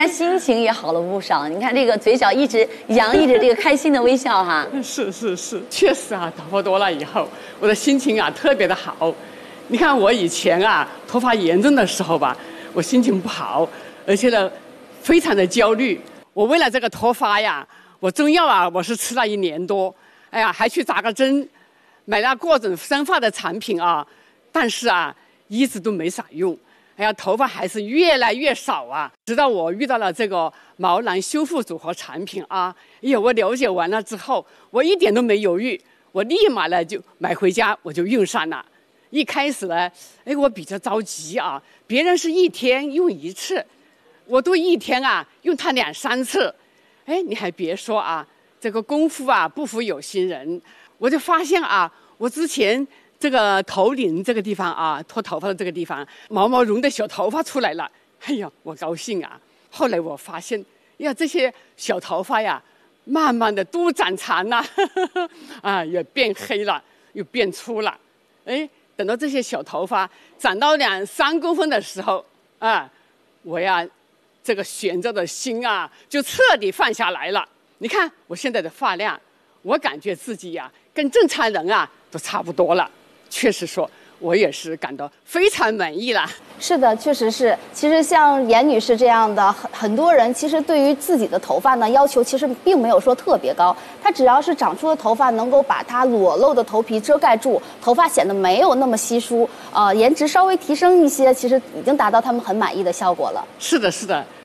心情也好了不少。你看这个嘴角一直洋溢着这个开心的微笑哈。 是，确实啊，头发多了以后，我的心情啊特别的好。你看我以前啊头发严重的时候吧，我心情不好，而且呢非常的焦虑。我为了这个脱发呀，我中药啊我是吃了1年多，哎呀还去打个针，买了各种生发的产品啊，但是啊一直都没啥用。哎呀，头发还是越来越少啊！直到我遇到了这个毛囊修复组合产品啊，哎呀，我了解完了之后，我一点都没犹豫，我立马呢就买回家，我就用上了。一开始呢，哎，我比较着急啊，别人是1天用1次，我都1天啊用它2、3次。哎，你还别说啊，这个功夫啊不负有心人，我就发现啊，我之前这个头顶这个地方啊，脱头发的这个地方，毛毛绒的小头发出来了，哎呀，我高兴啊！后来我发现，呀，这些小头发呀，慢慢的都长长了，啊，也变黑了，又变粗了。哎，等到这些小头发长到2、3公分的时候，啊，我呀，这个悬着的心啊，就彻底放下来了。你看我现在的发量，我感觉自己呀，跟正常人啊都差不多了。确实说，我也是感到非常满意了。 是的，确实是。其实像严女士这样的很多人，其实对于自己的头发呢，要求其实并没有说特别高。她只要是长出的头发能够把它裸露的头皮遮盖住，头发显得没有那么稀疏，颜值稍微提升一些，其实已经达到他们很满意的效果了。 是的，